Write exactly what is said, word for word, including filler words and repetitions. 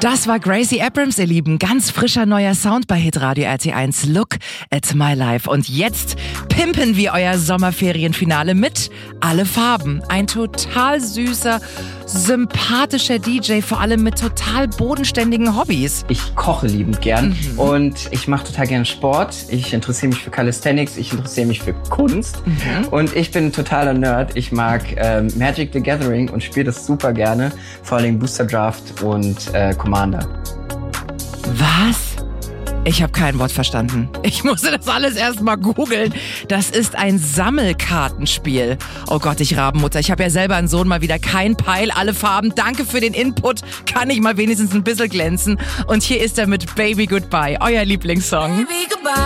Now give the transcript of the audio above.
Das war Gracie Abrams, ihr Lieben. Ganz frischer neuer Sound bei Hitradio R T eins. Look at my life. Und jetzt pimpen wir euer Sommerferienfinale mit Alle Farben. Ein total süßer, sympathischer D J, vor allem mit total bodenständigen Hobbys. Ich koche liebend gern mhm. und ich mache total gerne Sport. Ich interessiere mich für Calisthenics, ich interessiere mich für Kunst mhm. und ich bin ein totaler Nerd. Ich mag ähm, Magic the Gathering und spiele das super gerne, vor allem Booster Draft und äh, Commander. Was? Ich habe kein Wort verstanden. Ich musste das alles erst mal googeln. Das ist ein Sammelkartenspiel. Oh Gott, ich Rabenmutter. Ich habe ja selber einen Sohn, mal wieder kein Peil, alle Farben. Danke für den Input. Kann ich mal wenigstens ein bisschen glänzen. Und hier ist er mit Baby Goodbye, euer Lieblingssong. Baby, goodbye.